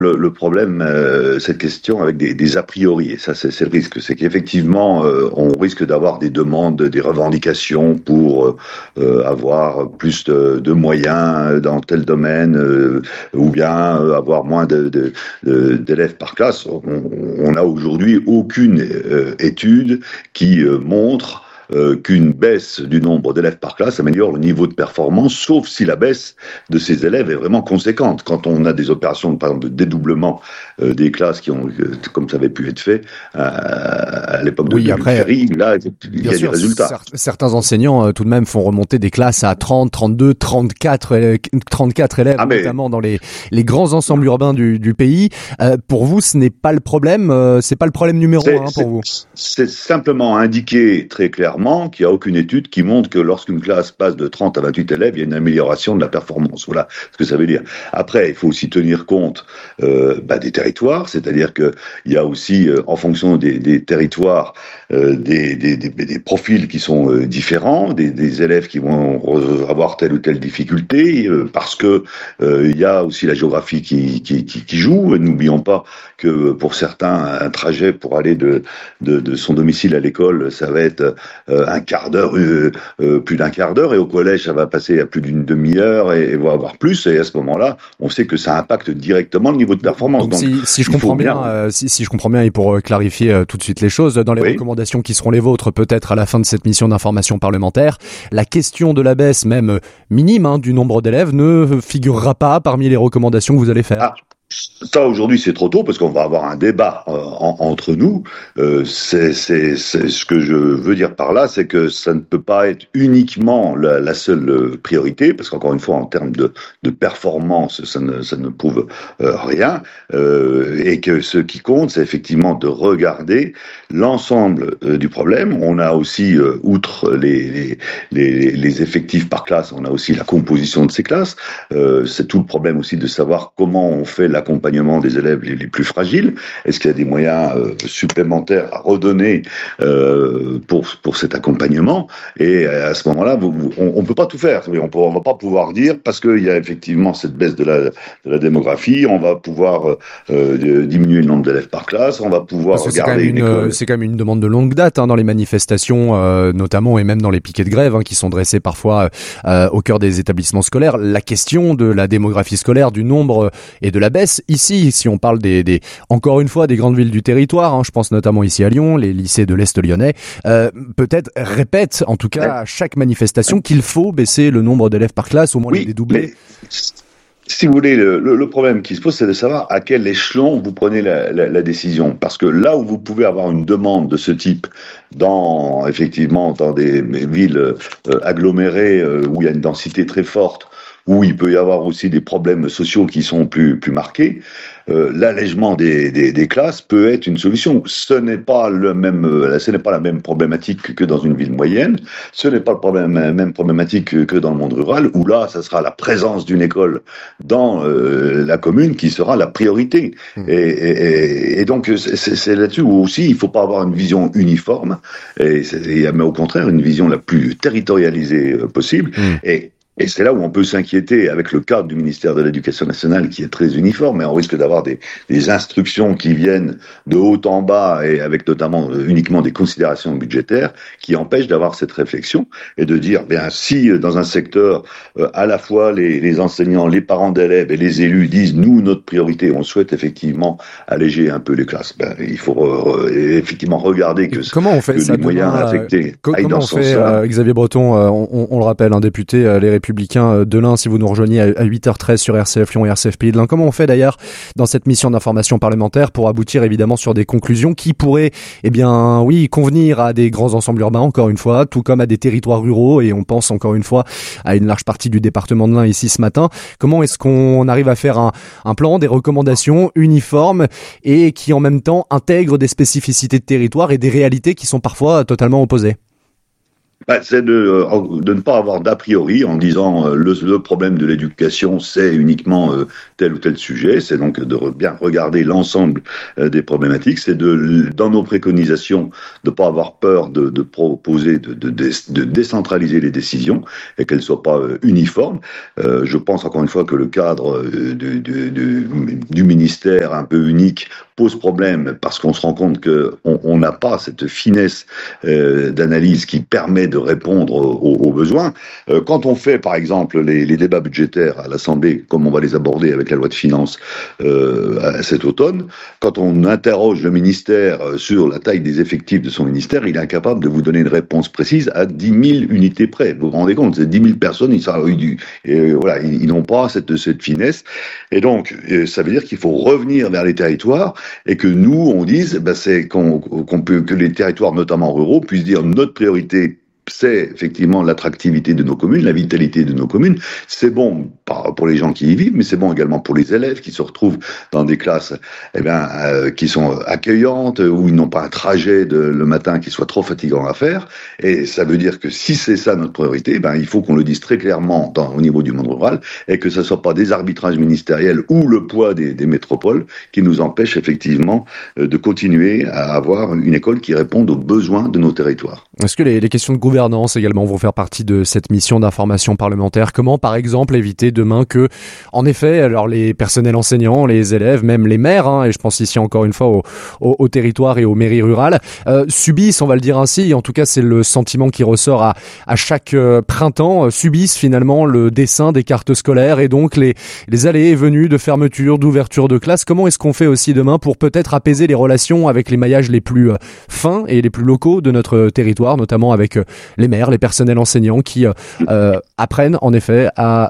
le problème, cette question avec des a priori, et ça c'est le risque, c'est qu'effectivement on risque d'avoir des demandes, des revendications pour avoir plus de moyens dans tel domaine, ou bien avoir moins d'élèves par classe. On n'a aujourd'hui aucune étude qui montre qu'une baisse du nombre d'élèves par classe améliore le niveau de performance, sauf si la baisse de ces élèves est vraiment conséquente. Quand on a des opérations, par exemple, de dédoublement des classes qui ont, comme ça avait pu être fait à l'époque de Ferry, là, il y a des résultats. Certains enseignants, tout de même, font remonter des classes à 30, 32, 34 élèves, notamment dans les grands ensembles urbains du pays. Pour vous, ce n'est pas le problème, c'est pas le problème numéro 1 pour vous. C'est simplement indiqué très clairement qu'il n'y a aucune étude qui montre que lorsqu'une classe passe de 30 à 28 élèves, il y a une amélioration de la performance. Voilà ce que ça veut dire. Après, il faut aussi tenir compte des territoires, c'est-à-dire qu'il y a aussi, en fonction des territoires, des profils qui sont différents, des élèves qui vont avoir telle ou telle difficulté, parce que il y a aussi la géographie qui joue. N'oublions pas que pour certains, un trajet pour aller de son domicile à l'école, ça va être un quart d'heure, plus d'un quart d'heure, et au collège, ça va passer à plus d'une demi-heure et va avoir plus. Et à ce moment-là, on sait que ça impacte directement le niveau de performance. Donc si je comprends bien, si je comprends bien, et pour clarifier tout de suite les choses, dans les recommandations qui seront les vôtres, peut-être à la fin de cette mission d'information parlementaire, la question de la baisse, même minime, du nombre d'élèves, ne figurera pas parmi les recommandations que vous allez faire. Ça, aujourd'hui, c'est trop tôt parce qu'on va avoir un débat entre nous. C'est ce que je veux dire par là, c'est que ça ne peut pas être uniquement la seule priorité, parce qu'encore une fois, en termes de performance, ça ne prouve rien, et que ce qui compte, c'est effectivement de regarder l'ensemble du problème. On a aussi, outre les effectifs par classe, on a aussi la composition de ces classes. C'est tout le problème aussi de savoir comment on fait l'accompagnement des élèves les plus fragiles. Est-ce qu'il y a des moyens supplémentaires à redonner pour cet accompagnement? Et à ce moment-là, on peut pas tout faire. On va pas pouvoir dire, parce qu'il y a effectivement cette baisse de la démographie, on va pouvoir diminuer le nombre d'élèves par classe, on va pouvoir regarder une école. C'est quand même une demande de longue date dans les manifestations, notamment, et même dans les piquets de grève qui sont dressés parfois au cœur des établissements scolaires. La question de la démographie scolaire, du nombre et de la baisse. Ici, si on parle encore une fois des grandes villes du territoire, je pense notamment ici à Lyon, les lycées de l'Est lyonnais, peut-être répètent en tout cas à chaque manifestation qu'il faut baisser le nombre d'élèves par classe, au moins les dédoubler. Si vous voulez, le problème qui se pose, c'est de savoir à quel échelon vous prenez la décision. Parce que là où vous pouvez avoir une demande de ce type effectivement, dans des villes agglomérées où il y a une densité très forte, où il peut y avoir aussi des problèmes sociaux qui sont plus marqués, l'allègement des classes peut être une solution. Ce n'est pas la même problématique que dans une ville moyenne, ce n'est pas la même problématique que dans le monde rural, où là, ça sera la présence d'une école dans la commune qui sera la priorité. Et donc, c'est là-dessus où aussi, il ne faut pas avoir une vision uniforme, mais au contraire, une vision la plus territorialisée possible. Et c'est là où on peut s'inquiéter avec le cadre du ministère de l'Éducation nationale qui est très uniforme, et on risque d'avoir des instructions qui viennent de haut en bas, et avec notamment uniquement des considérations budgétaires qui empêchent d'avoir cette réflexion et de dire, si dans un secteur, à la fois les enseignants, les parents d'élèves et les élus disent, nous, notre priorité, on souhaite effectivement alléger un peu les classes, il faut effectivement regarder que les moyens affectés aillent dans ce sens-là. Xavier Breton, on le rappelle, un député, les Républicains de l'Ain, si vous nous rejoignez à 8h13 sur RCF Lyon et RCF Pays de l'Ain. Comment on fait d'ailleurs dans cette mission d'information parlementaire pour aboutir évidemment sur des conclusions qui pourraient, convenir à des grands ensembles urbains, encore une fois, tout comme à des territoires ruraux, et on pense encore une fois à une large partie du département de l'Ain ici ce matin. Comment est-ce qu'on arrive à faire un plan, des recommandations uniformes et qui en même temps intègrent des spécificités de territoire et des réalités qui sont parfois totalement opposées? C'est de ne pas avoir d'a priori en disant le problème de l'éducation, c'est uniquement tel ou tel sujet. C'est donc de bien regarder l'ensemble des problématiques. C'est dans nos préconisations, de ne pas avoir peur de proposer, de décentraliser les décisions et qu'elles ne soient pas uniformes. Je pense encore une fois que le cadre du ministère un peu unique pose problème parce qu'on se rend compte qu'on n'a pas cette finesse d'analyse qui permet de répondre aux besoins. Quand on fait, par exemple, les débats budgétaires à l'Assemblée, comme on va les aborder avec la loi de finances cet automne, quand on interroge le ministère sur la taille des effectifs de son ministère, il est incapable de vous donner une réponse précise à 10 000 unités près. Vous vous rendez compte, c'est 10 000 personnes, ils n'ont pas cette finesse. Et donc, ça veut dire qu'il faut revenir vers les territoires et que nous, on dise, que les territoires, notamment ruraux, puissent dire notre priorité, c'est effectivement l'attractivité de nos communes, la vitalité de nos communes. C'est bon pour les gens qui y vivent, mais c'est bon également pour les élèves qui se retrouvent dans des classes qui sont accueillantes, où ils n'ont pas un trajet le matin qui soit trop fatigant à faire. Et ça veut dire que si c'est ça notre priorité, il faut qu'on le dise très clairement au niveau du monde rural et que ce ne soit pas des arbitrages ministériels ou le poids des métropoles qui nous empêchent effectivement de continuer à avoir une école qui réponde aux besoins de nos territoires. Est-ce que les questions de gouvernance également vont faire partie de cette mission d'information parlementaire? Comment, par exemple, éviter demain que, en effet, alors les personnels enseignants, les élèves, même les maires, et je pense ici encore une fois au territoire et aux mairies rurales, subissent, on va le dire ainsi, en tout cas c'est le sentiment qui ressort à chaque printemps, subissent finalement le dessin des cartes scolaires et donc les allées et venues de fermeture, d'ouverture de classe. Comment est-ce qu'on fait aussi demain pour peut-être apaiser les relations avec les maillages les plus fins et les plus locaux de notre territoire, notamment avec les maires, les personnels enseignants qui apprennent en effet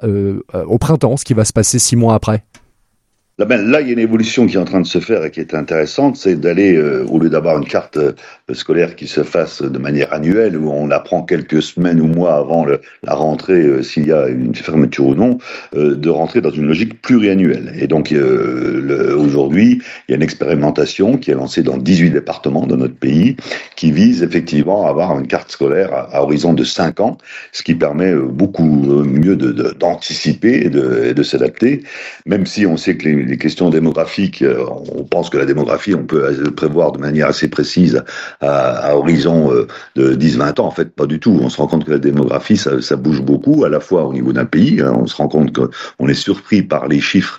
au printemps ce qui va se passer 6 mois après? Là, il y a une évolution qui est en train de se faire et qui est intéressante, c'est d'aller, au lieu d'avoir une carte scolaire qui se fasse de manière annuelle, où on apprend quelques semaines ou mois avant la rentrée, s'il y a une fermeture ou non, de rentrer dans une logique pluriannuelle. Et donc, aujourd'hui, il y a une expérimentation qui est lancée dans 18 départements de notre pays, qui vise effectivement à avoir une carte scolaire à horizon de 5 ans, ce qui permet beaucoup mieux d'anticiper et de s'adapter, même si on sait que les questions démographiques, on pense que la démographie, on peut prévoir de manière assez précise à horizon de 10-20 ans. En fait, pas du tout. On se rend compte que la démographie, ça bouge beaucoup, à la fois au niveau d'un pays. On se rend compte qu'on est surpris par les chiffres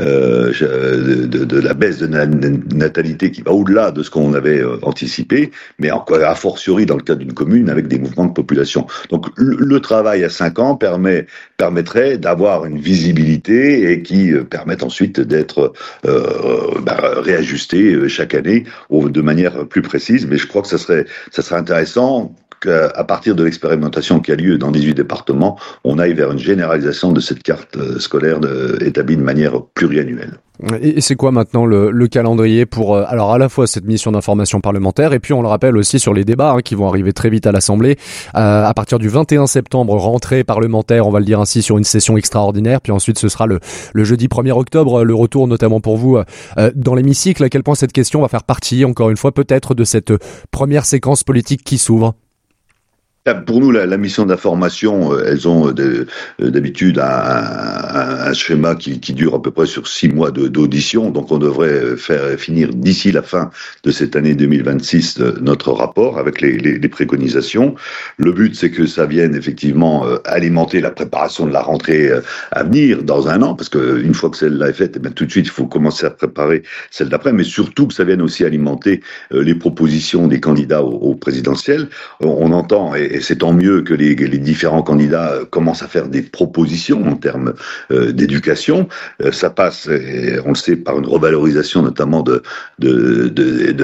de la baisse de natalité qui va au-delà de ce qu'on avait anticipé, mais encore a fortiori dans le cas d'une commune avec des mouvements de population. Donc le travail à 5 ans permettrait d'avoir une visibilité et qui permette ensuite d'être réajusté chaque année de manière plus précise. Mais je crois que ça serait intéressant qu'à partir de l'expérimentation qui a lieu dans 18 départements, on aille vers une généralisation de cette carte scolaire établie de manière pluriannuelle. Et c'est quoi maintenant le calendrier pour alors à la fois cette mission d'information parlementaire et puis on le rappelle aussi sur les débats qui vont arriver très vite à l'Assemblée à partir du 21 septembre, rentrée parlementaire, on va le dire ainsi, sur une session extraordinaire, puis ensuite ce sera le jeudi 1er octobre, le retour notamment pour vous dans l'hémicycle. À quel point cette question va faire partie, encore une fois peut-être, de cette première séquence politique qui s'ouvre? Pour nous, la mission d'information, elles ont d'habitude un schéma qui dure à peu près sur 6 mois d'audition. Donc, on devrait finir d'ici la fin de cette année 2026 notre rapport avec les préconisations. Le but, c'est que ça vienne effectivement alimenter la préparation de la rentrée à venir dans un an, parce que une fois que celle-là est faite, tout de suite, il faut commencer à préparer celle d'après, mais surtout que ça vienne aussi alimenter les propositions des candidats au présidentiel. On entend, et c'est tant mieux que les différents candidats commencent à faire des propositions en termes d'éducation. Ça passe, on le sait, par une revalorisation notamment de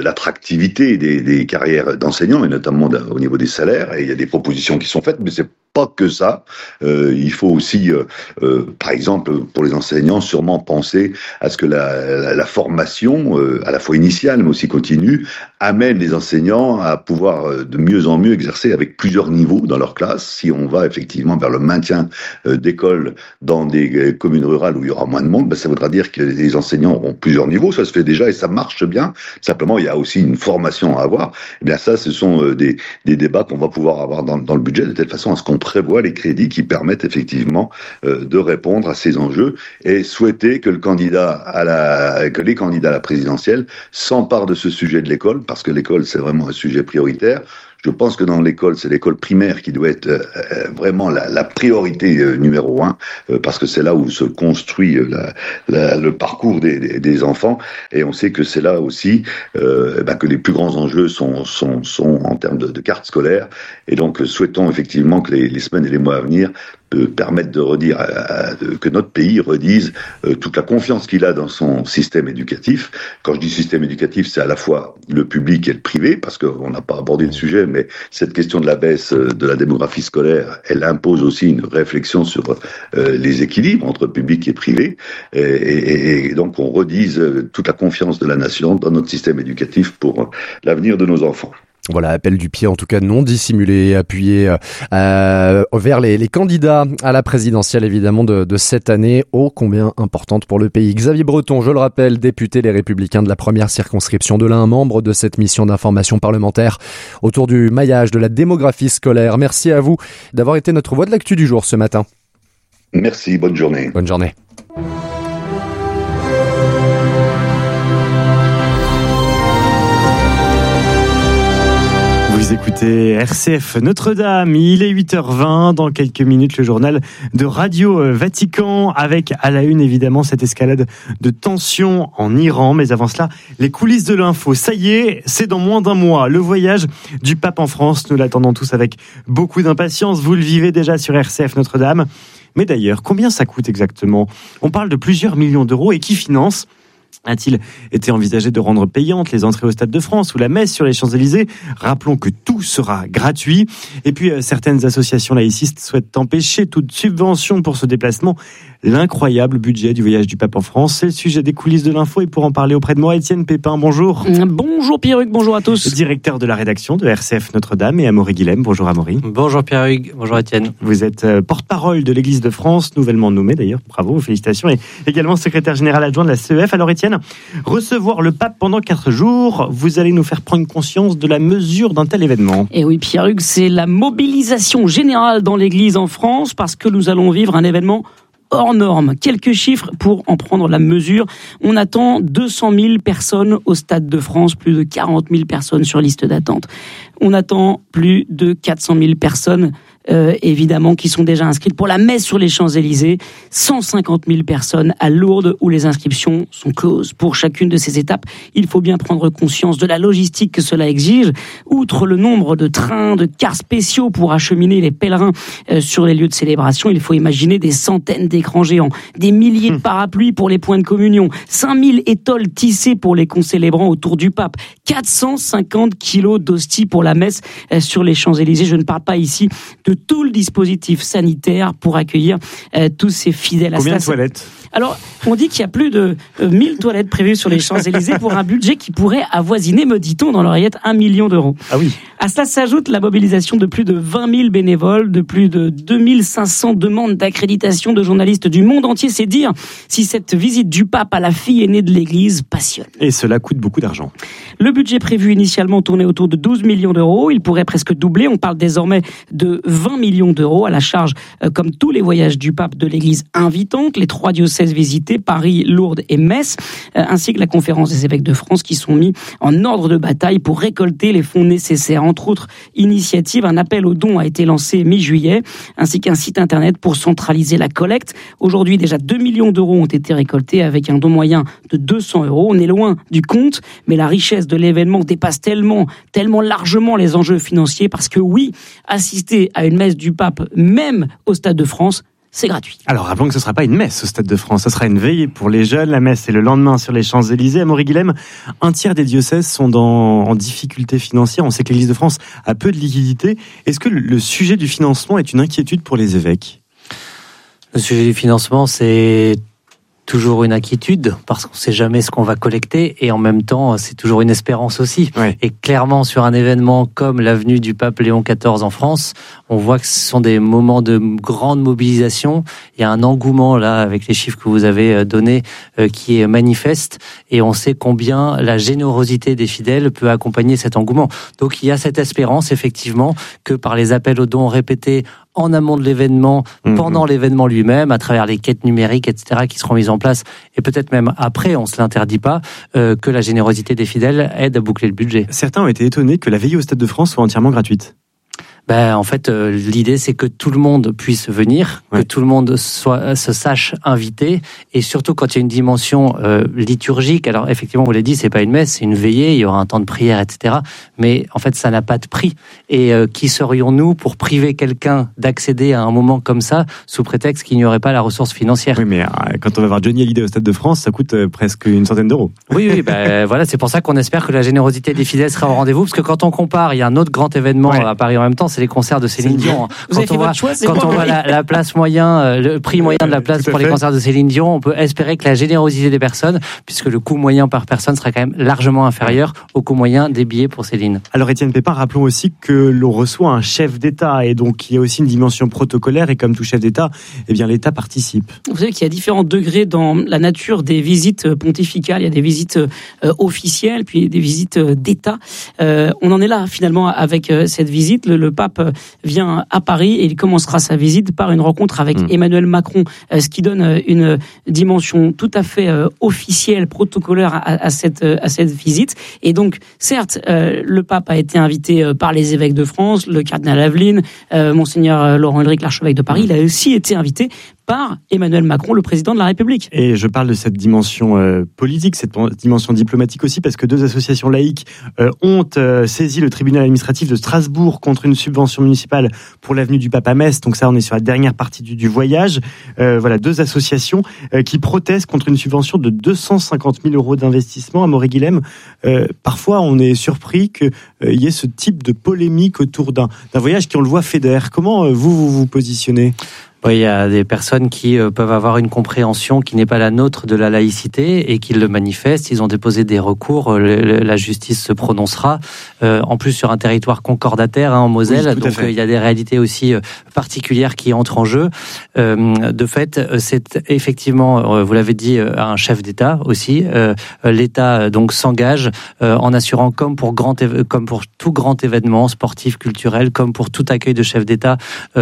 l'attractivité des carrières d'enseignants et notamment au niveau des salaires. Et il y a des propositions qui sont faites, mais c'est pas que ça. Il faut aussi, par exemple, pour les enseignants, sûrement penser à ce que la formation, à la fois initiale mais aussi continue, amène les enseignants à pouvoir de mieux en mieux exercer avec plusieurs niveaux dans leur classe. Si on va effectivement vers le maintien d'écoles dans des communes rurales où il y aura moins de monde, ça voudra dire que les enseignants auront plusieurs niveaux. Ça se fait déjà et ça marche bien. Simplement, il y a aussi une formation à avoir. Et bien ça, ce sont des débats qu'on va pouvoir avoir dans le budget, de telle façon à ce qu'on prévoit les crédits qui permettent effectivement de répondre à ces enjeux et souhaiter que les candidats à la présidentielle s'emparent de ce sujet de l'école, parce que l'école, c'est vraiment un sujet prioritaire. Je pense que dans l'école, c'est l'école primaire qui doit être vraiment la priorité numéro 1, parce que c'est là où se construit le parcours des enfants, et on sait que c'est là aussi que les plus grands enjeux sont en termes de carte scolaire, et donc souhaitons effectivement que les semaines et les mois à venir permettre de redire que notre pays redise toute la confiance qu'il a dans son système éducatif. Quand je dis système éducatif, c'est à la fois le public et le privé, parce qu'on n'a pas abordé le sujet, mais cette question de la baisse de la démographie scolaire, elle impose aussi une réflexion sur les équilibres entre public et privé, et donc on redise toute la confiance de la nation dans notre système éducatif pour l'avenir de nos enfants. Voilà, appel du pied en tout cas non dissimulé, appuyé vers les candidats à la présidentielle évidemment de cette année, ô combien importante pour le pays. Xavier Breton, je le rappelle, député Les Républicains de la première circonscription de l'Ain, membre de cette mission d'information parlementaire autour du maillage de la démographie scolaire. Merci à vous d'avoir été notre voix de l'actu du jour ce matin. Merci, bonne journée. Bonne journée. Vous écoutez RCF Notre-Dame, il est 8h20, dans quelques minutes le journal de Radio Vatican, avec à la une évidemment cette escalade de tensions en Iran, mais avant cela, les coulisses de l'info. Ça y est, c'est dans moins d'un mois, le voyage du pape en France, nous l'attendons tous avec beaucoup d'impatience, vous le vivez déjà sur RCF Notre-Dame. Mais d'ailleurs, combien ça coûte exactement ? On parle de plusieurs millions d'euros, et qui finance ? A-t-il été envisagé de rendre payantes les entrées au Stade de France ou la messe sur les Champs-Élysées ? Rappelons que tout sera gratuit. Et puis, certaines associations laïcistes souhaitent empêcher toute subvention pour ce déplacement. L'incroyable budget du voyage du pape en France, c'est le sujet des coulisses de l'info. Et pour en parler auprès de moi, Étienne Pépin, bonjour. Bonjour Pierre-Hugues, bonjour à tous. Directeur de la rédaction de RCF Notre-Dame, et Amaury Guilhem. Bonjour Amaury. Bonjour Pierre-Hugues, bonjour Étienne. Vous êtes porte-parole de l'Église de France, nouvellement nommé d'ailleurs, bravo, félicitations, et également secrétaire général adjoint de la CEF. Alors Étienne, recevoir le pape pendant 4 jours, vous allez nous faire prendre conscience de la mesure d'un tel événement. Et oui Pierre-Hugues, c'est la mobilisation générale dans l'Église en France, parce que nous allons vivre un événement hors norme. Quelques chiffres pour en prendre la mesure. On attend 200 000 personnes au Stade de France, plus de 40 000 personnes sur liste d'attente. On attend plus de 400 000 personnes évidemment, qui sont déjà inscrites pour la messe sur les Champs-Élysées. 150 000 personnes à Lourdes, où les inscriptions sont closes. Pour chacune de ces étapes, il faut bien prendre conscience de la logistique que cela exige. Outre le nombre de trains, de cars spéciaux pour acheminer les pèlerins sur les lieux de célébration, il faut imaginer des centaines d'écrans géants, des milliers de parapluies pour les points de communion, 5000 étoiles tissées pour les concélébrants autour du pape, 450 kilos d'hosties pour la messe sur les Champs-Élysées. Je ne parle pas ici de tout le dispositif sanitaire pour accueillir tous ces fidèles. Combien de toilettes ? Alors, on dit qu'il y a plus de 1000 toilettes prévues sur les Champs-Élysées pour un budget qui pourrait avoisiner, me dit-on dans l'oreillette, 1 million d'euros. Ah oui. À cela s'ajoute la mobilisation de plus de 20 000 bénévoles, de plus de 2500 demandes d'accréditation de journalistes du monde entier. C'est dire si cette visite du pape à la fille aînée de l'Église passionne. Et cela coûte beaucoup d'argent. Le budget prévu initialement tournait autour de 12 millions d'euros. Il pourrait presque doubler. On parle désormais de 20 millions d'euros à la charge, comme tous les voyages du pape, de l'Église invitante, les 3 diocèses visités, Paris, Lourdes et Metz, ainsi que la conférence des évêques de France, qui sont mis en ordre de bataille pour récolter les fonds nécessaires. Entre autres initiatives, un appel aux dons a été lancé mi-juillet, ainsi qu'un site internet pour centraliser la collecte. Aujourd'hui, déjà 2 millions d'euros ont été récoltés avec un don moyen de 200 euros. On est loin du compte, mais la richesse de l'événement dépasse tellement largement les enjeux financiers, parce que oui, assister à une messe du pape, même au Stade de France, c'est gratuit. Alors rappelons que ce ne sera pas une messe au Stade de France, ce sera une veillée pour les jeunes. La messe est le lendemain sur les Champs-Élysées. Amaury Guilhem, un tiers des diocèses sont en difficulté financière. On sait que l'Église de France a peu de liquidités. Est-ce que le sujet du financement est une inquiétude pour les évêques ? Le sujet du financement, c'est toujours une inquiétude parce qu'on ne sait jamais ce qu'on va collecter et en même temps, c'est toujours une espérance aussi. Ouais. Et clairement, sur un événement comme l'avenue du pape Léon XIV en France, on voit que ce sont des moments de grande mobilisation. Il y a un engouement là, avec les chiffres que vous avez donnés, qui est manifeste et on sait combien la générosité des fidèles peut accompagner cet engouement. Donc il y a cette espérance, effectivement, que par les appels aux dons répétés en amont de l'événement, pendant l'événement lui-même, à travers les quêtes numériques, etc., qui seront mises en place, et peut-être même après, on ne se l'interdit pas, que la générosité des fidèles aide à boucler le budget. Certains ont été étonnés que la veillée au Stade de France soit entièrement gratuite. En fait, l'idée, c'est que tout le monde puisse venir, que tout le monde se sache invité, et surtout quand il y a une dimension liturgique. Alors effectivement, vous l'avez dit, c'est pas une messe, c'est une veillée. Il y aura un temps de prière, etc. Mais en fait, ça n'a pas de prix. Et qui serions-nous pour priver quelqu'un d'accéder à un moment comme ça, sous prétexte qu'il n'y aurait pas la ressource financière ? Oui, mais quand on va voir Johnny Hallyday au Stade de France, ça coûte presque une centaine d'euros. Oui, voilà, c'est pour ça qu'on espère que la générosité des fidèles sera au rendez-vous, parce que quand on compare, il y a un autre grand événement à Paris en même temps. C'est les concerts de Céline Dion. Quand on voit la place moyen, le prix moyen de la place pour les concerts de Céline Dion, on peut espérer que la générosité des personnes, puisque le coût moyen par personne sera quand même largement inférieur au coût moyen des billets pour Céline. Alors Étienne Pépin, rappelons aussi que l'on reçoit un chef d'État et donc il y a aussi une dimension protocolaire et comme tout chef d'État, eh bien l'État participe. Vous savez qu'il y a différents degrés dans la nature des visites pontificales. Il y a des visites officielles, puis des visites d'État. On en est là finalement avec cette visite. Le pape vient à Paris et il commencera sa visite par une rencontre avec Emmanuel Macron, ce qui donne une dimension tout à fait officielle, protocolaire à cette visite. Et donc, certes, le pape a été invité par les évêques de France, le cardinal Aveline, monseigneur Laurent-Ulrich, l'archevêque de Paris. Il a aussi été invité par Emmanuel Macron, le président de la République. Et je parle de cette dimension politique, cette dimension diplomatique aussi, parce que deux associations laïques ont saisi le tribunal administratif de Strasbourg contre une subvention municipale pour l'avenue du Pape à Metz. Donc ça, on est sur la dernière partie du voyage. Voilà, deux associations qui protestent contre une subvention de 250 000 euros d'investissement. Amaury Guilhem, parfois on est surpris qu'il y ait ce type de polémique autour d'un voyage qui, on le voit, fédère. Comment vous positionnez ? Il y a des personnes qui peuvent avoir une compréhension qui n'est pas la nôtre de la laïcité et qui le manifestent. Ils ont déposé des recours, la justice se prononcera. En plus, sur un territoire concordataire en Moselle, oui, donc il y a des réalités aussi particulières qui entrent en jeu. De fait, c'est effectivement, vous l'avez dit, un chef d'État aussi. L'État donc s'engage en assurant, comme pour tout grand événement sportif, culturel, comme pour tout accueil de chef d'État,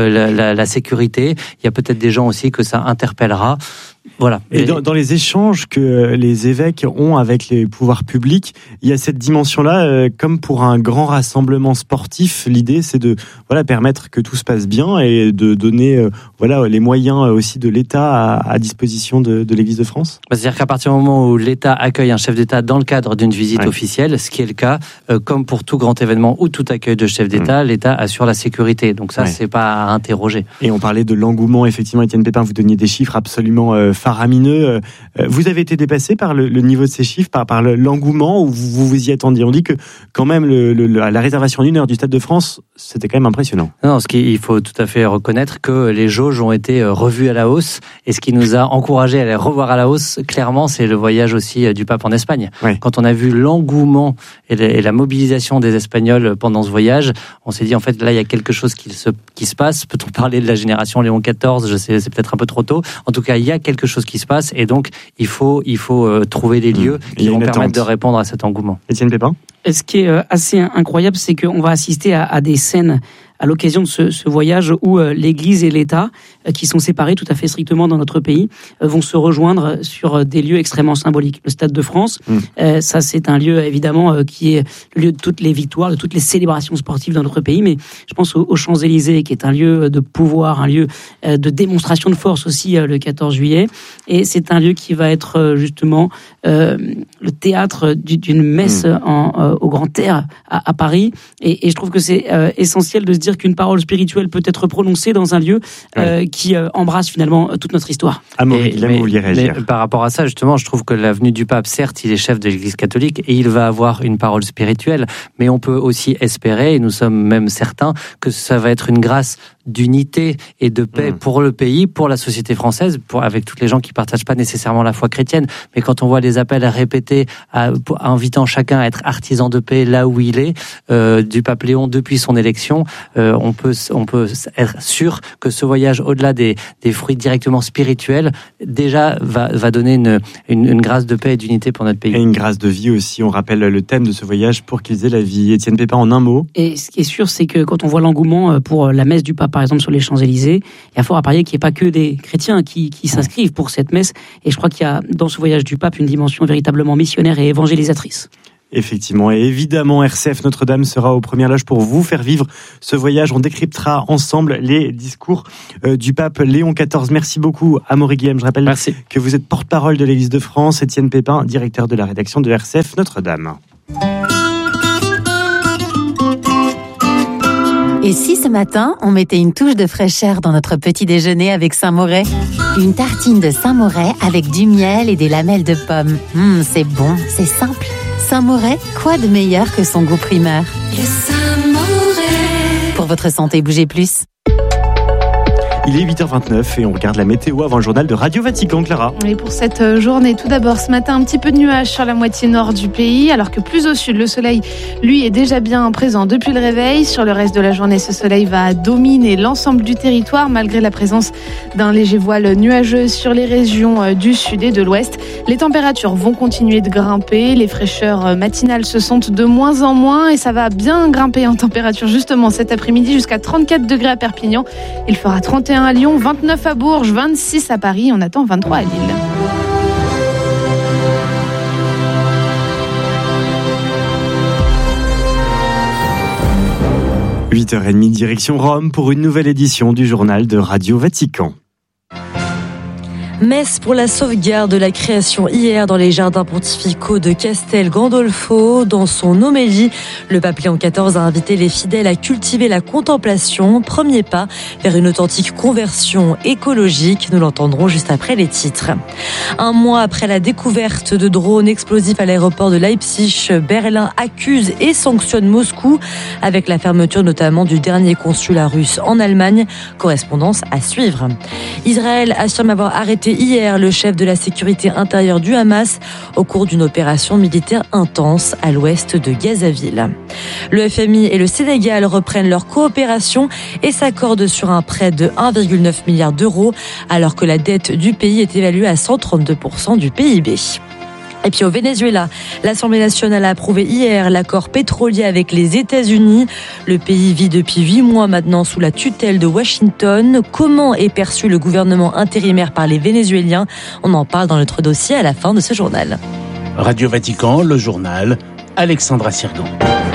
la sécurité. Il y a peut-être des gens aussi que ça interpellera. Voilà. Et dans les échanges que les évêques ont avec les pouvoirs publics, il y a cette dimension-là, comme pour un grand rassemblement sportif. L'idée, c'est de permettre que tout se passe bien et de donner les moyens aussi de l'État à disposition de l'Église de France. C'est-à-dire qu'à partir du moment où l'État accueille un chef d'État dans le cadre d'une visite officielle, ce qui est le cas, comme pour tout grand événement ou tout accueil de chef d'État, l'État assure la sécurité. Donc ça, c'est pas à interroger. Et on parlait de l'engouement, effectivement, Étienne Pépin, vous donniez des chiffres absolument faramineux. Vous avez été dépassé par le niveau de ces chiffres, par l'engouement, ou vous vous y attendiez? On dit que quand même la réservation d'une heure du Stade de France, c'était quand même impressionnant. Non, il faut tout à fait reconnaître que les jauges ont été revues à la hausse, et ce qui nous a encouragé à les revoir à la hausse, clairement, c'est le voyage aussi du pape en Espagne. Ouais. Quand on a vu l'engouement et la mobilisation des Espagnols pendant ce voyage, on s'est dit en fait là il y a quelque chose qui se passe. Peut-on parler de la génération Léon XIV? Je sais, c'est peut-être un peu trop tôt. En tout cas, il y a quelque chose qui se passe, et donc il faut trouver des lieux qui vont permettre de répondre à cet engouement. Étienne Pépin. Ce qui est assez incroyable, c'est qu'on va assister à des scènes à l'occasion de ce voyage où l'Église et l'État, qui sont séparés tout à fait strictement dans notre pays, vont se rejoindre sur des lieux extrêmement symboliques. Le Stade de France, ça c'est un lieu évidemment qui est le lieu de toutes les victoires, de toutes les célébrations sportives dans notre pays, mais je pense aux Champs-Élysées, qui est un lieu de pouvoir, un lieu de démonstration de force aussi le 14 juillet, et c'est un lieu qui va être justement le théâtre d'une messe au Grand Air à Paris, et je trouve que c'est essentiel de se dire dire qu'une parole spirituelle peut être prononcée dans un lieu qui embrasse finalement toute notre histoire. Amaury Guillaume, vous vouliez réagir. Par rapport à ça, justement, je trouve que l'avenue du pape, certes, il est chef de l'Église catholique et il va avoir une parole spirituelle, mais on peut aussi espérer, et nous sommes même certains, que ça va être une grâce d'unité et de paix pour le pays, pour la société française, avec toutes les gens qui partagent pas nécessairement la foi chrétienne. Mais quand on voit les appels à répéter, invitant chacun à être artisan de paix là où il est, du pape Léon depuis son élection, on peut être sûr que ce voyage, au-delà des fruits directement spirituels, déjà va donner une grâce de paix et d'unité pour notre pays. Et une grâce de vie aussi. On rappelle le thème de ce voyage pour qu'ils aient la vie. Étienne Pépin, en un mot. Et ce qui est sûr, c'est que quand on voit l'engouement pour la messe du pape, par exemple, sur les Champs-Élysées, il y a fort à parier qu'il n'y ait pas que des chrétiens qui s'inscrivent pour cette messe. Et je crois qu'il y a dans ce voyage du pape une dimension véritablement missionnaire et évangélisatrice. Effectivement, et évidemment, RCF Notre-Dame sera aux premières loges pour vous faire vivre ce voyage. On décryptera ensemble les discours du pape Léon XIV. Merci beaucoup, Amaury Guillaume. Je rappelle que vous êtes porte-parole de l'Église de France. Étienne Pépin, directeur de la rédaction de RCF Notre-Dame. Et si ce matin, on mettait une touche de fraîcheur dans notre petit déjeuner avec Saint-Moret ? Une tartine de Saint-Moret avec du miel et des lamelles de pommes. C'est bon, c'est simple. Saint-Moret, quoi de meilleur que son goût primaire ? Le Saint-Moret. Pour votre santé, bougez plus. Il est 8h29 et on regarde la météo avant le journal de Radio Vatican, Clara. Et pour cette journée, tout d'abord, ce matin, un petit peu de nuages sur la moitié nord du pays, alors que plus au sud, le soleil, lui, est déjà bien présent depuis le réveil. Sur le reste de la journée, ce soleil va dominer l'ensemble du territoire, malgré la présence d'un léger voile nuageux sur les régions du sud et de l'ouest. Les températures vont continuer de grimper, les fraîcheurs matinales se sentent de moins en moins et ça va bien grimper en température justement cet après-midi jusqu'à 34 degrés à Perpignan. Il fera 31 à Lyon, 29 à Bourges, 26 à Paris, on attend 23 à Lille. « 8h30, direction Rome pour une nouvelle édition du journal de Radio Vatican. Messe pour la sauvegarde de la création hier dans les jardins pontificaux de Castel Gandolfo. Dans son homélie, le pape Léon XIV a invité les fidèles à cultiver la contemplation, premier pas vers une authentique conversion écologique. Nous l'entendrons juste après les titres. Un mois après la découverte de drones explosifs à l'aéroport de Leipzig, Berlin accuse et sanctionne Moscou avec la fermeture notamment du dernier consulat russe en Allemagne. Correspondance à suivre. Israël affirme avoir arrêté hier le chef de la sécurité intérieure du Hamas au cours d'une opération militaire intense à l'ouest de Gazaville. Le FMI et le Sénégal reprennent leur coopération et s'accordent sur un prêt de 1,9 milliard d'euros alors que la dette du pays est évaluée à 132% du PIB. Et puis au Venezuela, l'Assemblée nationale a approuvé hier l'accord pétrolier avec les États-Unis. Le pays vit depuis 8 mois maintenant sous la tutelle de Washington. Comment est perçu le gouvernement intérimaire par les Vénézuéliens ? On en parle dans notre dossier à la fin de ce journal. Radio Vatican, le journal, Alexandra Sirgan.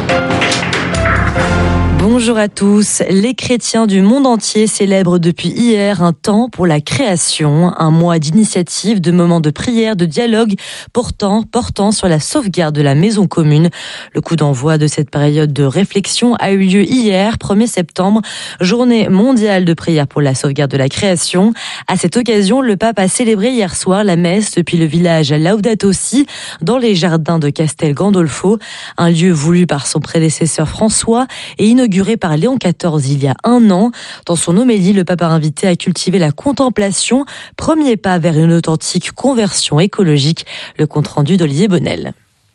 Bonjour à tous. Les chrétiens du monde entier célèbrent depuis hier un temps pour la création, un mois d'initiative, de moments de prière, de dialogue portant sur la sauvegarde de la maison commune. Le coup d'envoi de cette période de réflexion a eu lieu hier, 1er septembre, journée mondiale de prière pour la sauvegarde de la création. À cette occasion, le pape a célébré hier soir la messe depuis le village Laudato Si, dans les jardins de Castel Gandolfo, un lieu voulu par son prédécesseur François et inauguré par Léon XIV il y a 1 an. Dans son homélie, le pape a invité à cultiver la contemplation, premier pas vers une authentique conversion écologique. Le compte-rendu d'Olivier Bonnel.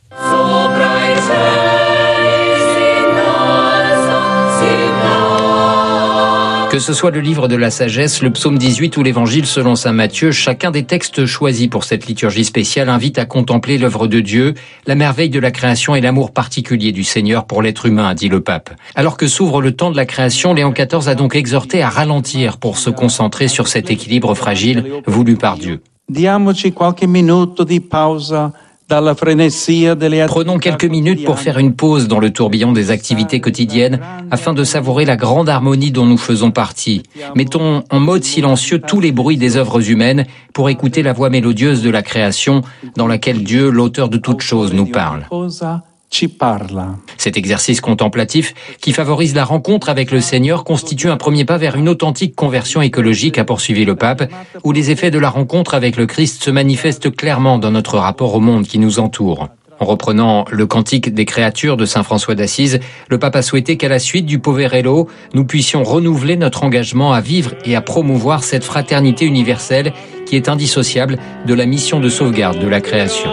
Que ce soit le livre de la sagesse, le psaume 18 ou l'évangile selon saint Matthieu, chacun des textes choisis pour cette liturgie spéciale invite à contempler l'œuvre de Dieu, la merveille de la création et l'amour particulier du Seigneur pour l'être humain, dit le pape. Alors que s'ouvre le temps de la création, Léon XIV a donc exhorté à ralentir pour se concentrer sur cet équilibre fragile voulu par Dieu. Diamoci qualche minuto di pausa. Prenons quelques minutes pour faire une pause dans le tourbillon des activités quotidiennes afin de savourer la grande harmonie dont nous faisons partie. Mettons en mode silencieux tous les bruits des œuvres humaines pour écouter la voix mélodieuse de la création dans laquelle Dieu, l'auteur de toutes choses, nous parle. ci parla. Cet exercice contemplatif, qui favorise la rencontre avec le Seigneur, constitue un premier pas vers une authentique conversion écologique, a poursuivi le pape, où les effets de la rencontre avec le Christ se manifestent clairement dans notre rapport au monde qui nous entoure. En reprenant le cantique des créatures de saint François d'Assise, le pape a souhaité qu'à la suite du Poverello, nous puissions renouveler notre engagement à vivre et à promouvoir cette fraternité universelle qui est indissociable de la mission de sauvegarde de la création.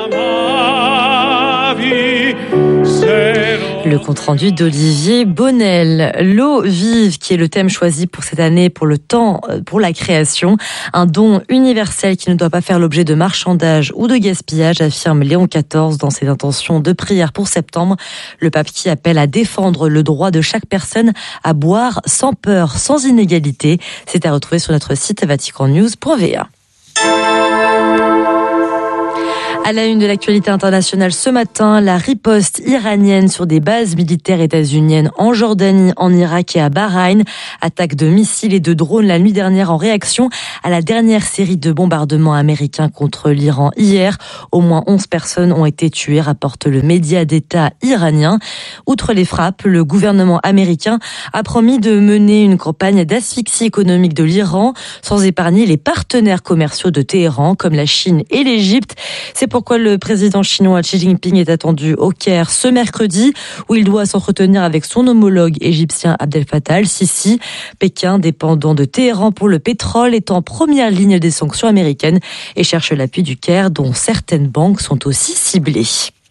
Le compte-rendu d'Olivier Bonnel. L'eau vive, qui est le thème choisi pour cette année, pour le temps, pour la création. Un don universel qui ne doit pas faire l'objet de marchandage ou de gaspillage, affirme Léon XIV dans ses intentions de prière pour septembre. Le pape qui appelle à défendre le droit de chaque personne à boire sans peur, sans inégalité. C'est à retrouver sur notre site vaticannews.va. À la une de l'actualité internationale ce matin, la riposte iranienne sur des bases militaires états-uniennes en Jordanie, en Irak et à Bahreïn. Attaque de missiles et de drones la nuit dernière en réaction à la dernière série de bombardements américains contre l'Iran hier. Au moins 11 personnes ont été tuées, rapporte le média d'État iranien. Outre les frappes, le gouvernement américain a promis de mener une campagne d'asphyxie économique de l'Iran sans épargner les partenaires commerciaux de Téhéran comme la Chine et l'Égypte. C'est pourquoi le président chinois Xi Jinping est attendu au Caire ce mercredi, où il doit s'entretenir avec son homologue égyptien Abdel Fattah al-Sisi. Pékin, dépendant de Téhéran pour le pétrole, est en première ligne des sanctions américaines et cherche l'appui du Caire, dont certaines banques sont aussi ciblées.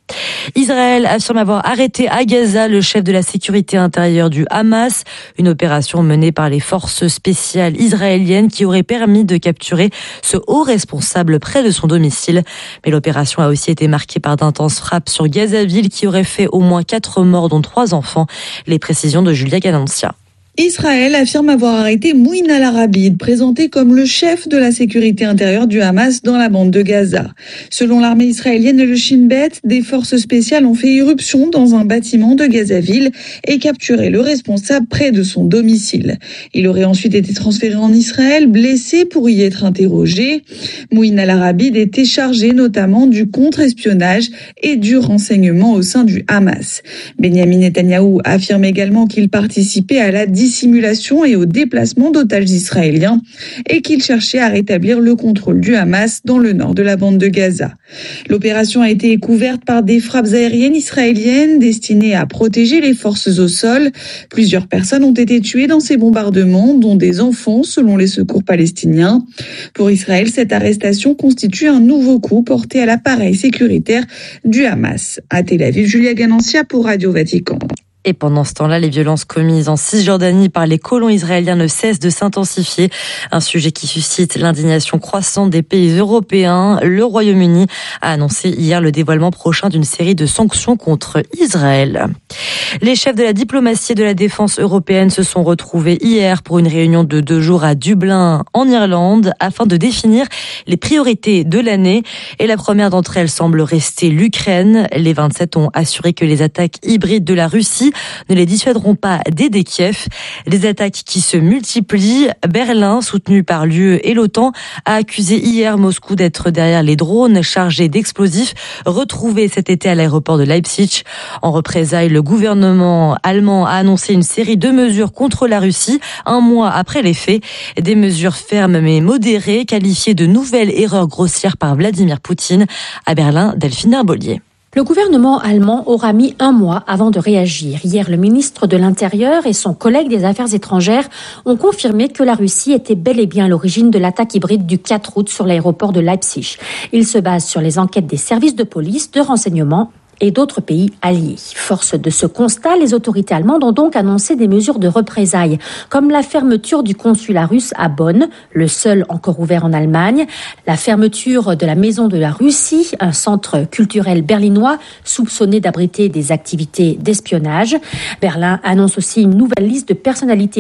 Israël affirme avoir arrêté à Gaza le chef de la sécurité intérieure du Hamas, une opération menée par les forces spéciales israéliennes qui aurait permis de capturer ce haut responsable près de son domicile. Mais l'opération a aussi été marquée par d'intenses frappes sur Gazaville qui auraient fait au moins 4 morts, dont 3 enfants. Les précisions de Julia Ganancia. Israël affirme avoir arrêté Mouin al-Arabid, présenté comme le chef de la sécurité intérieure du Hamas dans la bande de Gaza. Selon l'armée israélienne et le Shin Bet, des forces spéciales ont fait irruption dans un bâtiment de Gazaville et capturé le responsable près de son domicile. Il aurait ensuite été transféré en Israël, blessé pour y être interrogé. Mouin al-Arabid était chargé notamment du contre-espionnage et du renseignement au sein du Hamas. Benjamin Netanyahou affirme également qu'il participait à la dissimulation et au déplacement d'otages israéliens et qu'il cherchait à rétablir le contrôle du Hamas dans le nord de la bande de Gaza. L'opération a été couverte par des frappes aériennes israéliennes destinées à protéger les forces au sol. Plusieurs personnes ont été tuées dans ces bombardements, dont des enfants, selon les secours palestiniens. Pour Israël, cette arrestation constitue un nouveau coup porté à l'appareil sécuritaire du Hamas. À Tel Aviv, Julia Ganancia pour Radio Vatican. Et pendant ce temps-là, les violences commises en Cisjordanie par les colons israéliens ne cessent de s'intensifier. Un sujet qui suscite l'indignation croissante des pays européens. Le Royaume-Uni a annoncé hier le dévoilement prochain d'une série de sanctions contre Israël. Les chefs de la diplomatie et de la défense européenne se sont retrouvés hier pour une réunion de 2 jours à Dublin, en Irlande, afin de définir les priorités de l'année. Et la première d'entre elles semble rester l'Ukraine. Les 27 ont assuré que les attaques hybrides de la Russie ne les dissuaderont pas d'aider Kiev. Des attaques qui se multiplient. Berlin, soutenu par l'UE et l'OTAN, a accusé hier Moscou d'être derrière les drones chargés d'explosifs retrouvés cet été à l'aéroport de Leipzig. En représailles, le gouvernement allemand a annoncé une série de mesures contre la Russie, 1 mois après les faits. Des mesures fermes mais modérées, qualifiées de nouvelles erreurs grossières par Vladimir Poutine. À Berlin, Delphine Herbolier. Le gouvernement allemand aura mis 1 mois avant de réagir. Hier, le ministre de l'Intérieur et son collègue des Affaires étrangères ont confirmé que la Russie était bel et bien à l'origine de l'attaque hybride du 4 août sur l'aéroport de Leipzig. Il se base sur les enquêtes des services de police, de renseignement et d'autres pays alliés. Force de ce constat, les autorités allemandes ont donc annoncé des mesures de représailles, comme la fermeture du consulat russe à Bonn, le seul encore ouvert en Allemagne, la fermeture de la Maison de la Russie, un centre culturel berlinois soupçonné d'abriter des activités d'espionnage. Berlin annonce aussi une nouvelle liste de personnalités russes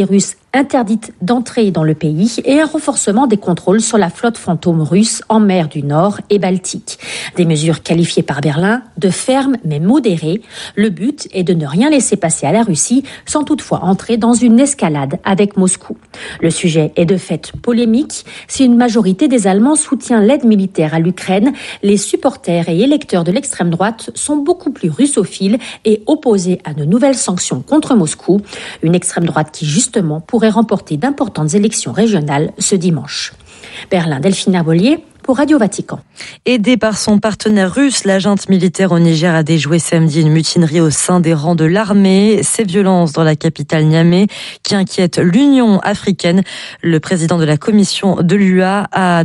interdite d'entrer dans le pays et un renforcement des contrôles sur la flotte fantôme russe en mer du Nord et Baltique. Des mesures qualifiées par Berlin de fermes mais modérées. Le but est de ne rien laisser passer à la Russie sans toutefois entrer dans une escalade avec Moscou. Le sujet est de fait polémique. Si une majorité des Allemands soutient l'aide militaire à l'Ukraine, les supporters et électeurs de l'extrême droite sont beaucoup plus russophiles et opposés à de nouvelles sanctions contre Moscou. Une extrême droite qui justement pourrait remporter d'importantes élections régionales ce dimanche. Berlin, Delphine Herbolier pour Radio Vatican. Aidée par son partenaire russe, la junte militaire au Niger a déjoué samedi une mutinerie au sein des rangs de l'armée. Ces violences dans la capitale Niamey qui inquiètent l'Union africaine. Le président de la commission de l'UA a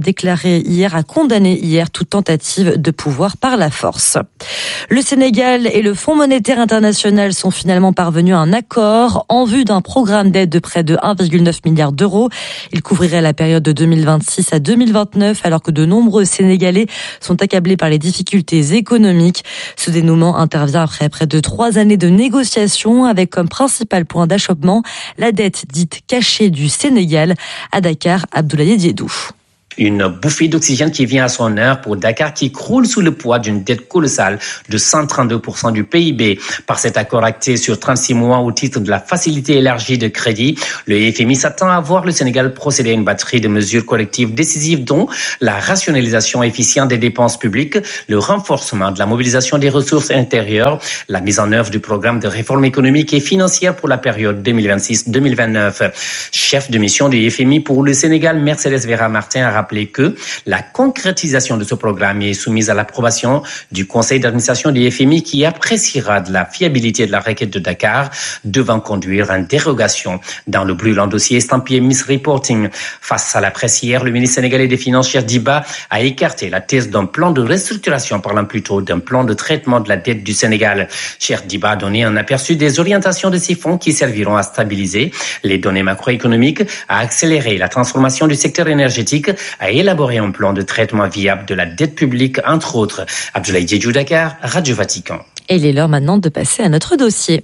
condamné hier toute tentative de pouvoir par la force. Le Sénégal et le Fonds monétaire international sont finalement parvenus à un accord en vue d'un programme d'aide de près de 1,9 milliard d'euros. Il couvrirait la période de 2026 à 2029 alors que de nombreux Sénégalais sont accablés par les difficultés économiques. Ce dénouement intervient après près de 3 années de négociations avec comme principal point d'achoppement la dette dite cachée du Sénégal. À Dakar, Abdoulaye Diédou. Une bouffée d'oxygène qui vient à son heure pour Dakar qui croule sous le poids d'une dette colossale de 132% du PIB. Par cet accord acté sur 36 mois au titre de la facilité élargie de crédit, le FMI s'attend à voir le Sénégal procéder à une batterie de mesures collectives décisives dont la rationalisation efficiente des dépenses publiques, le renforcement de la mobilisation des ressources intérieures, la mise en œuvre du programme de réforme économique et financière pour la période 2026-2029. Chef de mission du FMI pour le Sénégal, Mercedes Vera Martin a rappelé que la concrétisation de ce programme est soumise à l'approbation du conseil d'administration du FMI qui appréciera de la fiabilité de la requête de Dakar devant conduire à une dérogation dans le brûlant dossier estampillé Misreporting. Face à la presse hier, le ministre sénégalais des Finances, Cheikh Diba, a écarté la thèse d'un plan de restructuration parlant plutôt d'un plan de traitement de la dette du Sénégal. Cheikh Diba a donné un aperçu des orientations de ces fonds qui serviront à stabiliser les données macroéconomiques, à accélérer la transformation du secteur énergétique, à élaborer un plan de traitement viable de la dette publique, entre autres. Abdoulaye Diédhiou, Dakar, Radio Vatican. Et il est l'heure maintenant de passer à notre dossier.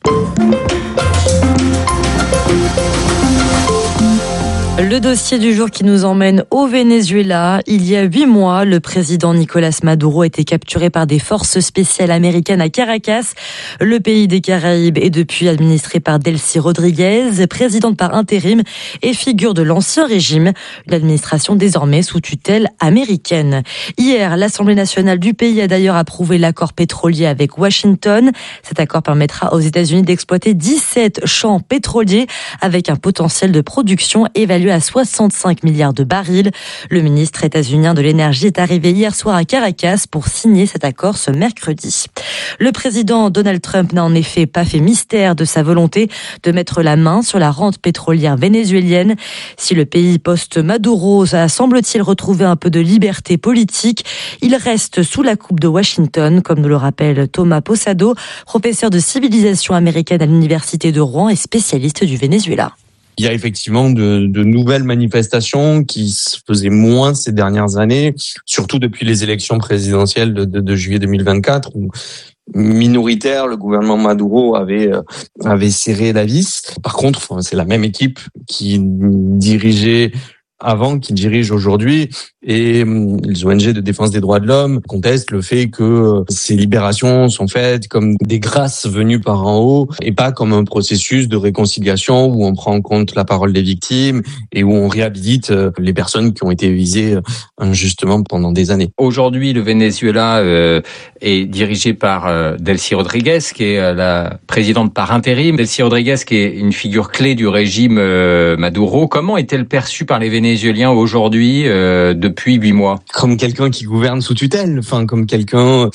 Le dossier du jour qui nous emmène au Venezuela. Il y a 8 mois, le président Nicolas Maduro a été capturé par des forces spéciales américaines à Caracas. Le pays des Caraïbes est depuis administré par Delcy Rodriguez, présidente par intérim et figure de l'ancien régime. L'administration désormais sous tutelle américaine. Hier, l'Assemblée nationale du pays a d'ailleurs approuvé l'accord pétrolier avec Washington. Cet accord permettra aux États-Unis d'exploiter 17 champs pétroliers avec un potentiel de production évalué à 65 milliards de barils. Le ministre états-unien de l'énergie est arrivé hier soir à Caracas pour signer cet accord ce mercredi. Le président Donald Trump n'a en effet pas fait mystère de sa volonté de mettre la main sur la rente pétrolière vénézuélienne. Si le pays post-Maduro a semble-t-il retrouvé un peu de liberté politique, il reste sous la coupe de Washington, comme nous le rappelle Thomas Posado, professeur de civilisation américaine à l'université de Rouen et spécialiste du Venezuela. Il y a effectivement de nouvelles manifestations qui se faisaient moins ces dernières années, surtout depuis les élections présidentielles de juillet 2024, où minoritaire, le gouvernement Maduro avait serré la vis. Par contre, c'est la même équipe qui dirigeait avant, qui dirige aujourd'hui, et les ONG de défense des droits de l'homme contestent le fait que ces libérations sont faites comme des grâces venues par en haut et pas comme un processus de réconciliation où on prend en compte la parole des victimes et où on réhabilite les personnes qui ont été visées injustement pendant des années. Aujourd'hui, le Venezuela est dirigé par Delcy Rodriguez, qui est la présidente par intérim. Delcy Rodriguez, qui est une figure clé du régime Maduro. Comment est-elle perçue par les Vénézuéliens aujourd'hui depuis 8 mois? Comme quelqu'un qui gouverne sous tutelle, comme quelqu'un,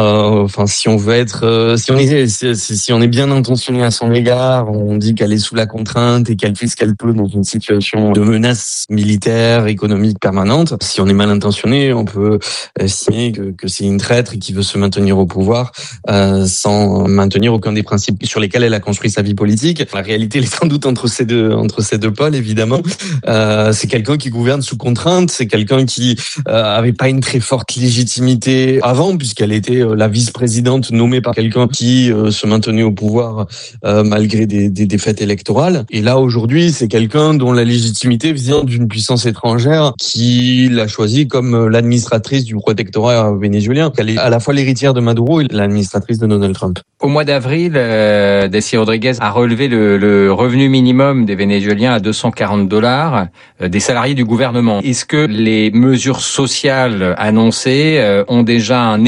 si on veut être, si on est bien intentionné à son égard, on dit qu'elle est sous la contrainte et qu'elle fait ce qu'elle peut dans une situation de menace militaire, économique permanente. Si on est mal intentionné, on peut estimer que c'est une traître et qui veut se maintenir au pouvoir sans maintenir aucun des principes sur lesquels elle a construit sa vie politique. La réalité, elle est sans doute entre ces deux pôles, évidemment. C'est quelqu'un qui gouverne sous contrainte, c'est quelqu'un qui avait pas une très forte légitimité avant, puisqu'elle était la vice-présidente nommée par quelqu'un qui se maintenait au pouvoir malgré des défaites électorales. Et là, aujourd'hui, c'est quelqu'un dont la légitimité vient d'une puissance étrangère qui l'a choisie comme l'administratrice du protectorat vénézuélien. Elle est à la fois l'héritière de Maduro et l'administratrice de Donald Trump. Au mois d'avril, Desi Rodriguez a relevé le revenu minimum des Vénézuéliens à $240 des salariés du gouvernement. Est-ce que les mesures sociales annoncées ont déjà un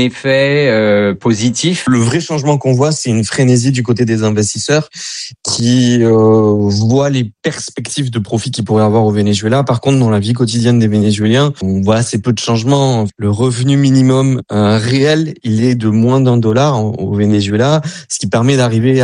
effet positif? Le vrai changement qu'on voit, c'est une frénésie du côté des investisseurs qui voient les perspectives de profit qu'ils pourraient avoir au Venezuela. Par contre, dans la vie quotidienne des Vénézuéliens, on voit assez peu de changements. Le revenu minimum réel, il est de moins $1 au Venezuela, ce qui permet d'arriver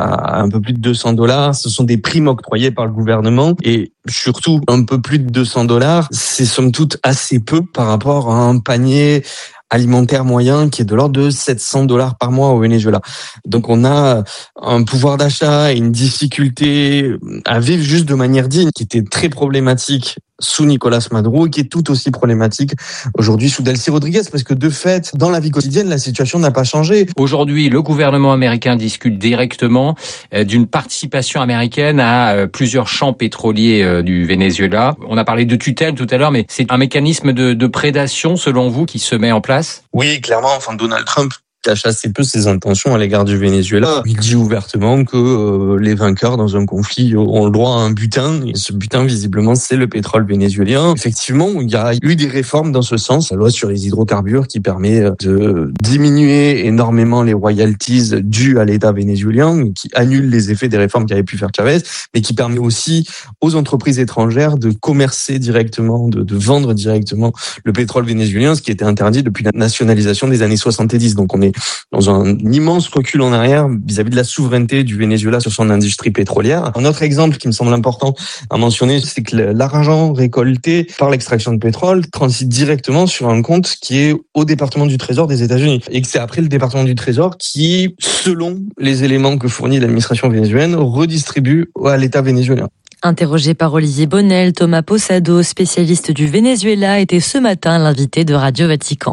à un peu plus de $200. Ce sont des primes octroyées par le gouvernement et surtout un peu plus de $200. C'est somme toute assez peu par rapport à un panier alimentaire moyen qui est de l'ordre de $700 par mois au Venezuela. Donc on a un pouvoir d'achat et une difficulté à vivre juste de manière digne qui était très problématique sous Nicolas Maduro et qui est tout aussi problématique aujourd'hui sous Delcy Rodriguez, parce que de fait, dans la vie quotidienne, la situation n'a pas changé. Aujourd'hui, le gouvernement américain discute directement d'une participation américaine à plusieurs champs pétroliers du Venezuela. On a parlé de tutelle tout à l'heure, mais c'est un mécanisme de prédation, selon vous, qui se met en place? Oui, clairement. Donald Trump cache assez peu ses intentions à l'égard du Venezuela. Il dit ouvertement que les vainqueurs dans un conflit ont le droit à un butin. Et ce butin, visiblement, c'est le pétrole vénézuélien. Effectivement, il y a eu des réformes dans ce sens. La loi sur les hydrocarbures qui permet de diminuer énormément les royalties dues à l'État vénézuélien, qui annule les effets des réformes qu'avait pu faire Chavez, mais qui permet aussi aux entreprises étrangères de commercer directement, de vendre directement le pétrole vénézuélien, ce qui était interdit depuis la nationalisation des années 70. Donc on est dans un immense recul en arrière vis-à-vis de la souveraineté du Venezuela sur son industrie pétrolière. Un autre exemple qui me semble important à mentionner, c'est que l'argent récolté par l'extraction de pétrole transite directement sur un compte qui est au département du Trésor des États-Unis. Et que c'est après le département du Trésor qui, selon les éléments que fournit l'administration vénézuélienne, redistribue à l'État vénézuélien. Interrogé par Olivier Bonnel, Thomas Posado, spécialiste du Venezuela, était ce matin l'invité de Radio Vatican.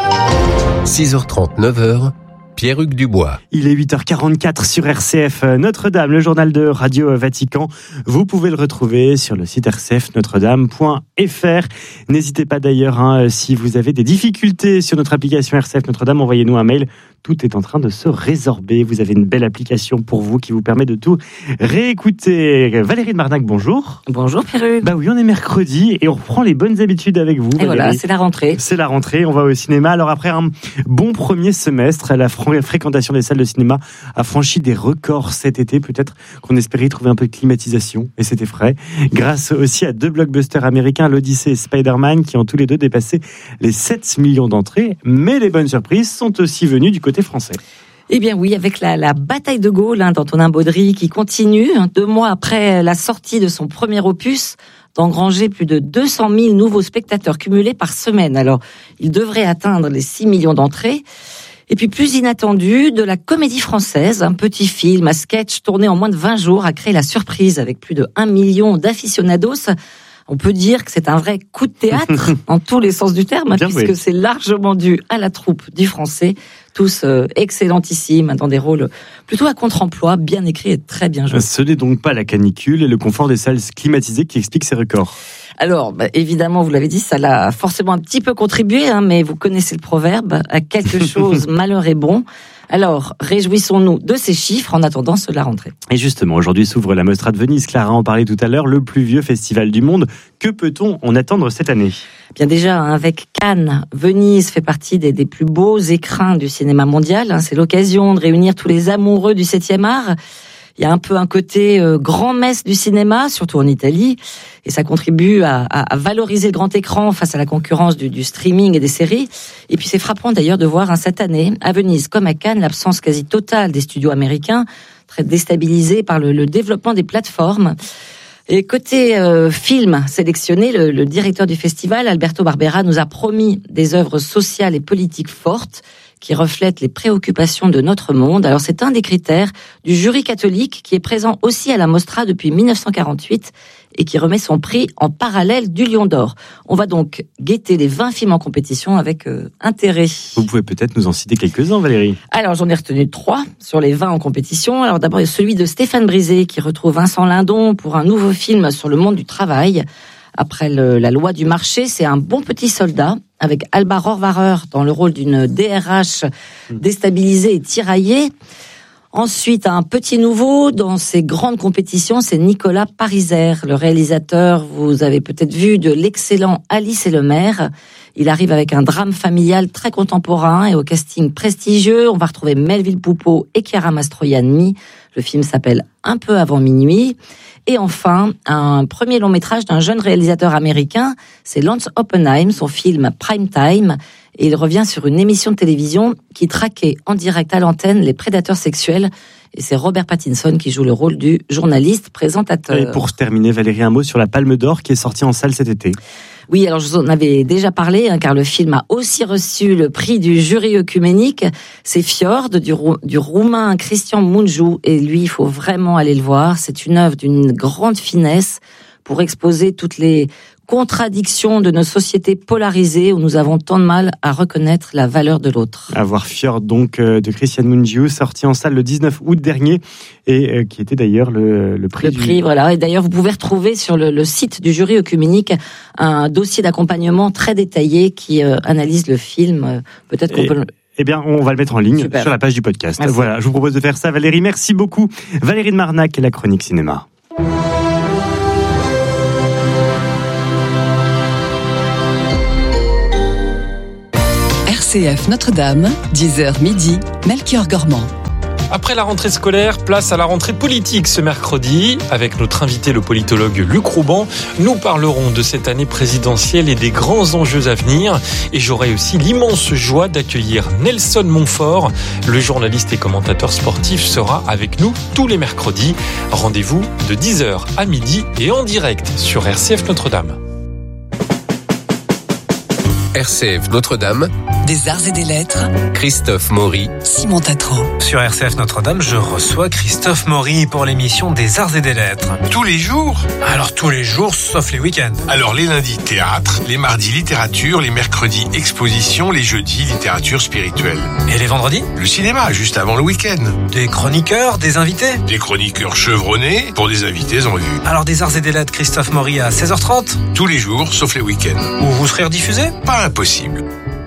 6h30, 9h, Pierre-Hugues Dubois. Il est 8h44 sur RCF Notre-Dame, le journal de Radio Vatican. Vous pouvez le retrouver sur le site rcfnotredame.fr. N'hésitez pas d'ailleurs, si vous avez des difficultés sur notre application RCF Notre-Dame, envoyez-nous un mail. Tout est en train de se résorber. Vous avez une belle application pour vous qui vous permet de tout réécouter. Valérie de Marnac, bonjour. Bonjour Pierre-Hugues. Bah oui, on est mercredi et on reprend les bonnes habitudes avec vous. Et Valérie. voilà, c'est la rentrée. C'est la rentrée, on va au cinéma. Alors après un bon premier semestre, la fréquentation des salles de cinéma a franchi des records cet été. Peut-être qu'on espérait y trouver un peu de climatisation, et c'était frais. Grâce aussi à 2 blockbusters américains, l'Odyssée et Spider-Man, qui ont tous les deux dépassé les 7 millions d'entrées. Mais les bonnes surprises sont aussi venues du côté français. Eh bien oui, avec la bataille de Gaulle d'Antonin Baudry qui continue, 2 mois après la sortie de son premier opus, d'engranger plus de 200 000 nouveaux spectateurs cumulés par semaine. Alors, il devrait atteindre les 6 millions d'entrées. Et puis, plus inattendu, de la comédie française, un petit film à sketch tourné en moins de 20 jours a créé la surprise avec plus de 1 million d'aficionados. On peut dire que c'est un vrai coup de théâtre, en tous les sens du terme, puisque c'est largement dû à la troupe du Français, tous excellentissimes, dans des rôles plutôt à contre-emploi, bien écrits et très bien joués. Ce n'est donc pas la canicule et le confort des salles climatisées qui explique ces records. Alors, évidemment, vous l'avez dit, ça l'a forcément un petit peu contribué, mais vous connaissez le proverbe, à quelque chose, malheur est bon. Alors, réjouissons-nous de ces chiffres en attendant la rentrée. Et justement, aujourd'hui s'ouvre la Mostra de Venise. Clara en parlait tout à l'heure, le plus vieux festival du monde. Que peut-on en attendre cette année ? Bien déjà, avec Cannes, Venise fait partie des plus beaux écrins du cinéma mondial. C'est l'occasion de réunir tous les amoureux du 7e art. Il y a un peu un côté grand-messe du cinéma, surtout en Italie, et ça contribue à valoriser le grand écran face à la concurrence du streaming et des séries. Et puis c'est frappant d'ailleurs de voir cette année, à Venise comme à Cannes, l'absence quasi totale des studios américains, très déstabilisés par le développement des plateformes. Et côté film sélectionné, le directeur du festival, Alberto Barbera, nous a promis des œuvres sociales et politiques fortes qui reflète les préoccupations de notre monde. Alors c'est un des critères du jury catholique qui est présent aussi à la Mostra depuis 1948 et qui remet son prix en parallèle du Lion d'Or. On va donc guetter les 20 films en compétition avec intérêt. Vous pouvez peut-être nous en citer quelques-uns, Valérie. Alors j'en ai retenu 3 sur les 20 en compétition. Alors d'abord celui de Stéphane Brisé qui retrouve Vincent Lindon pour un nouveau film sur le monde du travail. Après la loi du marché, c'est Un bon petit soldat avec Alba Rohrwacher dans le rôle d'une DRH déstabilisée et tiraillée. Ensuite, un petit nouveau dans ces grandes compétitions, c'est Nicolas Pariser, le réalisateur, vous avez peut-être vu, de l'excellent Alice et le maire. Il arrive avec un drame familial très contemporain et au casting prestigieux. On va retrouver Melville Poupeau et Chiara Mastroianni. Le film s'appelle Un peu avant minuit. Et enfin, un premier long métrage d'un jeune réalisateur américain, c'est Lance Oppenheim, son film Prime Time. Et il revient sur une émission de télévision qui traquait en direct à l'antenne les prédateurs sexuels. Et c'est Robert Pattinson qui joue le rôle du journaliste présentateur. Et pour terminer, Valérie, un mot sur la Palme d'Or qui est sortie en salle cet été. Oui, alors je vous en avais déjà parlé, car le film a aussi reçu le prix du jury œcuménique. C'est Fjord du roumain Cristian Mungiu. Et lui, il faut vraiment aller le voir. C'est une œuvre d'une grande finesse pour exposer toutes les contradictions de nos sociétés polarisées où nous avons tant de mal à reconnaître la valeur de l'autre. À voir Fjord, donc, de Cristian Mungiu, sorti en salle le 19 août dernier et qui était d'ailleurs le prix. Le prix, voilà. Et d'ailleurs, vous pouvez retrouver sur le site du jury œcuménique un dossier d'accompagnement très détaillé qui analyse le film. Peut-être qu'on peut... Eh bien, on va le mettre en ligne Super. Sur la page du podcast. Merci. Voilà, je vous propose de faire ça. Valérie, merci beaucoup. Valérie de Marnac et la chronique cinéma. RCF Notre-Dame, 10h midi, Melchior Gormand. Après la rentrée scolaire, place à la rentrée politique ce mercredi. Avec notre invité, le politologue Luc Rouban, nous parlerons de cette année présidentielle et des grands enjeux à venir. Et j'aurai aussi l'immense joie d'accueillir Nelson Montfort. Le journaliste et commentateur sportif sera avec nous tous les mercredis. Rendez-vous de 10h à midi et en direct sur RCF Notre-Dame. RCF Notre-Dame, Des arts et des lettres, Christophe Maury, Simon Tatro. Sur RCF Notre-Dame, je reçois Christophe Maury pour l'émission des arts et des lettres. Tous les jours ? Alors tous les jours, sauf les week-ends. Alors les lundis, théâtre, les mardis, littérature, les mercredis, exposition, les jeudis, littérature spirituelle. Et les vendredis ? Le cinéma, juste avant le week-end. Des chroniqueurs, des invités ? Des chroniqueurs chevronnés pour des invités en vue. Alors des arts et des lettres, Christophe Maury à 16h30 ? Tous les jours, sauf les week-ends. Où vous serez rediffusé ? Pas impossible.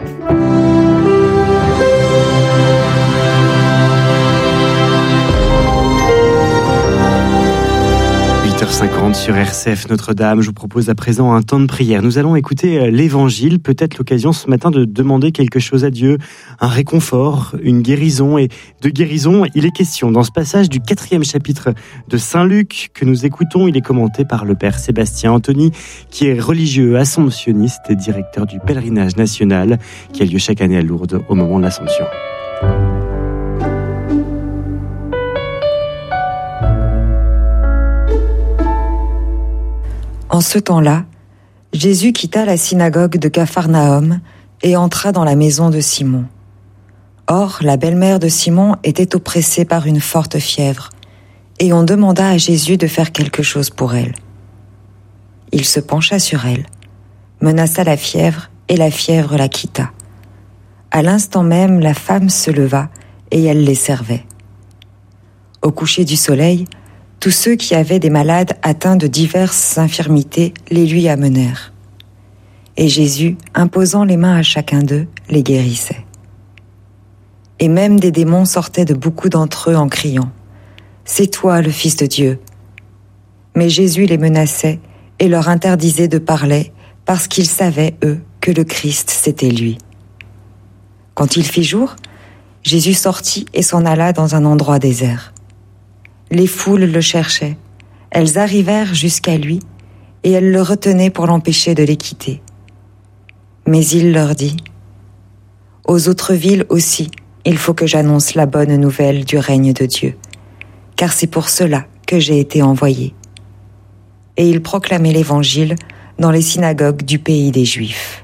Sur RCF Notre-Dame, je vous propose à présent un temps de prière. Nous allons écouter l'Évangile, peut-être l'occasion ce matin de demander quelque chose à Dieu, un réconfort, une guérison. Et de guérison, il est question dans ce passage du 4e chapitre de Saint Luc que nous écoutons. Il est commenté par le Père Sébastien Anthony, qui est religieux assomptionniste et directeur du pèlerinage national qui a lieu chaque année à Lourdes au moment de l'Assomption. En ce temps-là, Jésus quitta la synagogue de Capharnaüm et entra dans la maison de Simon. Or, la belle-mère de Simon était oppressée par une forte fièvre, et on demanda à Jésus de faire quelque chose pour elle. Il se pencha sur elle, menaça la fièvre, et la fièvre la quitta. À l'instant même, la femme se leva, et elle les servait. Au coucher du soleil, tous ceux qui avaient des malades atteints de diverses infirmités les lui amenèrent. Et Jésus, imposant les mains à chacun d'eux, les guérissait. Et même des démons sortaient de beaucoup d'entre eux en criant « C'est toi le Fils de Dieu !» Mais Jésus les menaçait et leur interdisait de parler parce qu'ils savaient, eux, que le Christ, c'était lui. Quand il fit jour, Jésus sortit et s'en alla dans un endroit désert. Les foules le cherchaient. Elles arrivèrent jusqu'à lui et elles le retenaient pour l'empêcher de les quitter. Mais il leur dit « Aux autres villes aussi, il faut que j'annonce la bonne nouvelle du règne de Dieu, car c'est pour cela que j'ai été envoyé. » Et il proclamait l'évangile dans les synagogues du pays des Juifs.